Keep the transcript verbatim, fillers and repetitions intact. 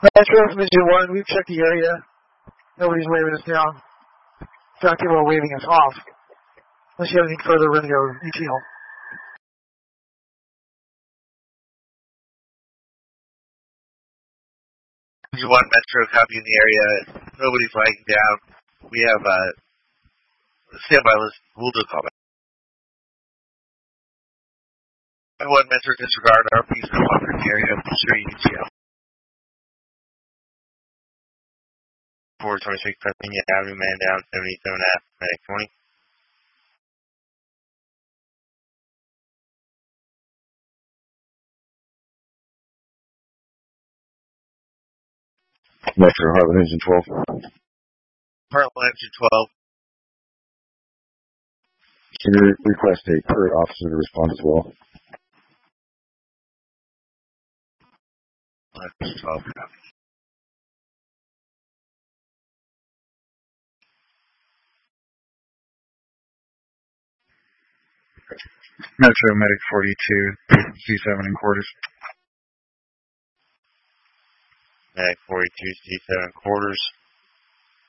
Metro from Engine one, we've checked the area. Nobody's waving us down. In fact, people are waving us off. Unless you have anything further, we're going to go E T L. Engine one, Metro, copy in the area. Nobody flagging down. We have a uh, standby list. We'll do a callback. One, Metro, disregard R Ps no longer in the area. Sure, E T L. four twenty-six Pennsylvania Avenue, man down, seventy-seven F, medic twenty. Metro, Heartland Engine twelve. Heartland Engine twelve. Can you request a current officer to respond as well? Engine twelve, copy. Metro, medic forty-two, C seven in quarters. Medic forty-two, C seven quarters.